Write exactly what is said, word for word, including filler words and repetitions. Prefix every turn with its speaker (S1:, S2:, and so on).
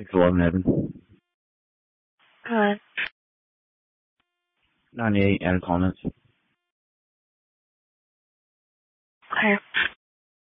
S1: six eleven Evan.
S2: Hi.
S1: ninety-eight, add comments.
S2: Okay.